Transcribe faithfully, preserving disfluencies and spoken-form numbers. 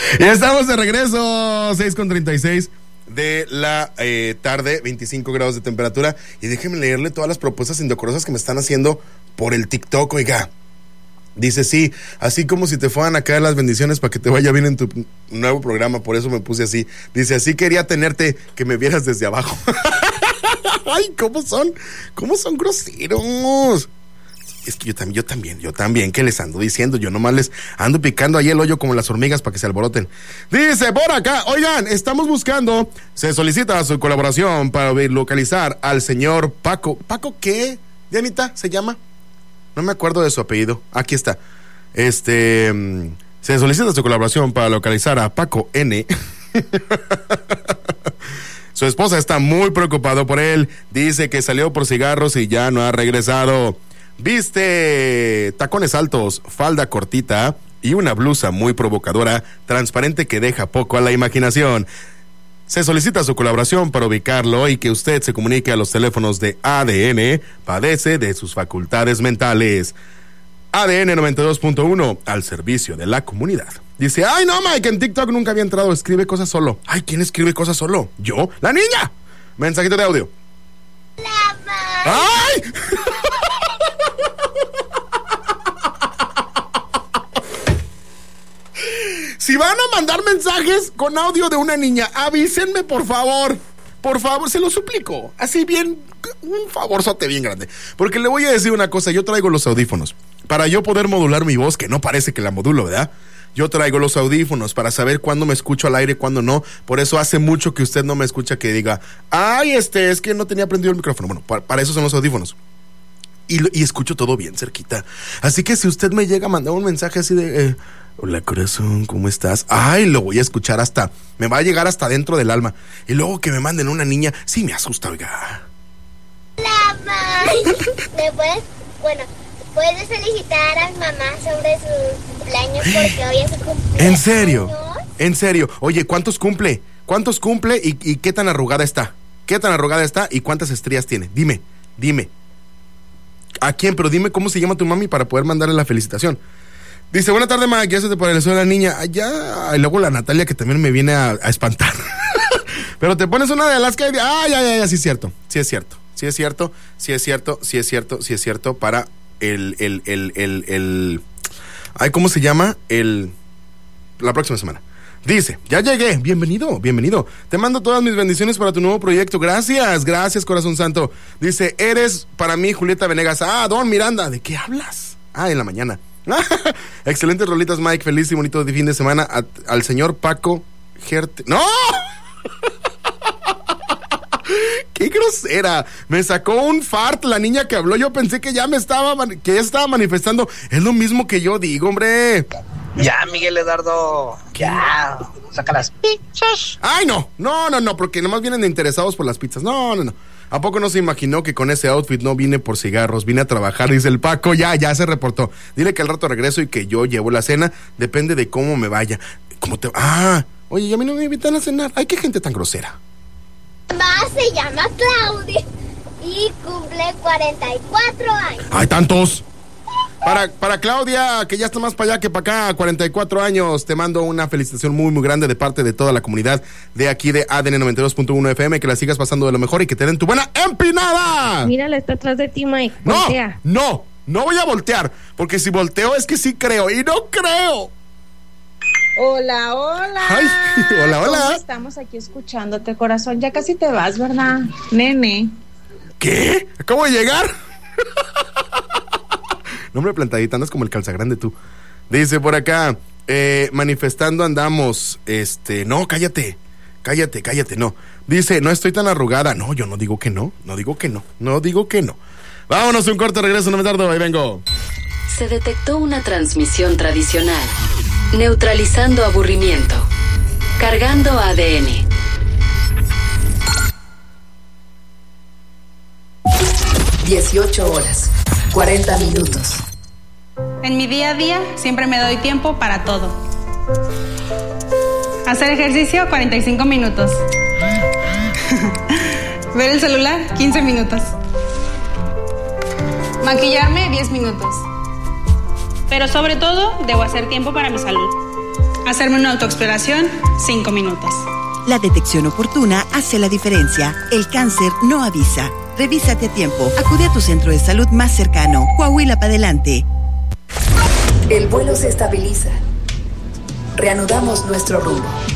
Ya estamos de regreso, seis con treinta y seis de la eh, tarde, veinticinco grados de temperatura. Y déjenme leerle todas las propuestas indecorosas que me están haciendo por el TikTok, oiga. Dice, sí, así como si te fueran a caer las bendiciones para que te vaya bien en tu nuevo programa, por eso me puse así. Dice, así quería tenerte, que me vieras desde abajo. Ay, ¿cómo son? ¿Cómo son groseros? Es que yo también, yo también, yo también, ¿qué les ando diciendo? Yo nomás les ando picando ahí el hoyo como las hormigas para que se alboroten. Dice, por acá, oigan, estamos buscando, se solicita su colaboración para localizar al señor Paco. ¿Paco qué? ¿Dianita se llama? No me acuerdo de su apellido. Aquí está. Este, se solicita su colaboración para localizar a Paco N. Su esposa está muy preocupado por él. Dice que salió por cigarros y ya no ha regresado. Viste tacones altos, falda cortita y una blusa muy provocadora, transparente que deja poco a la imaginación. Se solicita su colaboración para ubicarlo y que usted se comunique a los teléfonos de A D N. Padece de sus facultades mentales. A D N noventa y dos punto uno, al servicio de la comunidad. Dice, ay no, Mike, en TikTok nunca había entrado, escribe cosas solo. Ay, ¿quién escribe cosas solo? ¿Yo? ¡La niña! Mensajito de audio. ¡Ay! Si van a mandar mensajes con audio de una niña, avísenme, por favor. Por favor, se lo suplico. Así bien, un favorzote bien grande. Porque le voy a decir una cosa, yo traigo los audífonos. Para yo poder modular mi voz, que no parece que la modulo, ¿verdad? Yo traigo los audífonos para saber cuándo me escucho al aire y cuándo no. Por eso hace mucho que usted no me escucha que diga, ay, este, es que no tenía prendido el micrófono. Bueno, para, para eso son los audífonos. Y, y escucho todo bien cerquita. Así que si usted me llega a mandar un mensaje así de... Eh, hola corazón, ¿cómo estás? Ay, lo voy a escuchar hasta, me va a llegar hasta dentro del alma. Y luego que me manden una niña, sí me asusta, oiga. Hola, mamá. ¿Me puedes, bueno, puedes felicitar a mi mamá sobre su cumpleaños porque hoy es su cumpleaños? ¿En serio? ¿En serio? Oye, ¿cuántos cumple? ¿Cuántos cumple y, y qué tan arrugada está? ¿Qué tan arrugada está y cuántas estrías tiene? Dime, dime. ¿A quién? Pero dime cómo se llama tu mami para poder mandarle la felicitación. Dice, buena tarde, Mike, ya se te pareció la niña. Allá, y luego la Natalia que también me viene a, a espantar. Pero te pones una de las que... Ay, ay, ay, sí es cierto, sí es cierto, sí es cierto, sí es cierto, sí es cierto, sí es cierto, para el, el, el, el, el... Ay, ¿cómo se llama? El... La próxima semana. Dice, ya llegué, bienvenido, bienvenido. Te mando todas mis bendiciones para tu nuevo proyecto. Gracias, gracias, corazón santo. Dice, eres para mí Julieta Venegas. Ah, Don Miranda, ¿de qué hablas? Ah, en la mañana. Excelentes rolitas, Mike. Feliz y bonito de fin de semana a, al señor Paco Gerte. ¡No! ¡Qué grosera! Me sacó un fart la niña que habló. Yo pensé que ya me estaba, que ya estaba manifestando. Es lo mismo que yo digo, hombre. Ya, Miguel Eduardo. Ya. Saca las pizzas. Ay, no. No, no, no. Porque nomás vienen interesados por las pizzas. No, no, no. ¿A poco no se imaginó que con ese outfit no vine por cigarros? Vine a trabajar, dice el Paco. Ya, ya se reportó. Dile que al rato regreso y que yo llevo la cena. Depende de cómo me vaya. ¿Cómo te...? Ah, oye, a mí no me invitan a cenar. Ay, qué gente tan grosera. Mamá se llama Claudia y cumple cuarenta y cuatro años. ¡Ay, tantos! Para, para Claudia, que ya está más para allá que para acá, cuarenta y cuatro años, te mando una felicitación muy, muy grande de parte de toda la comunidad de aquí de A D N noventa y dos punto uno F M, que la sigas pasando de lo mejor y que te den tu buena empinada. Mírala, está atrás de ti, Mike. No, voltea. no, no voy a voltear, porque si volteo es que sí creo, y no creo. Hola, hola. Ay, hola, hola. ¿Cómo estamos aquí escuchándote, corazón? Ya casi te vas, ¿verdad, nene? ¿Qué? ¿Acabo de llegar? No, hombre, plantadita, andas como el calzagrande tú. Dice por acá, eh, manifestando andamos, este, no, cállate, cállate, cállate, no. Dice, no estoy tan arrugada. No, yo no digo que no, no digo que no, no digo que no. Vámonos, un corte, regreso, no me tardo, ahí vengo. Se detectó una transmisión tradicional, neutralizando aburrimiento, cargando A D N. dieciocho horas, cuarenta minutos. En mi día a día siempre me doy tiempo para todo. Hacer ejercicio, cuarenta y cinco minutos. Ver el celular, quince minutos. Maquillarme, diez minutos. Pero sobre todo, debo hacer tiempo para mi salud. Hacerme una autoexploración, cinco minutos. La detección oportuna hace la diferencia. El cáncer no avisa. Revísate a tiempo. Acude a tu centro de salud más cercano. Coahuila para adelante. El vuelo se estabiliza. Reanudamos nuestro rumbo.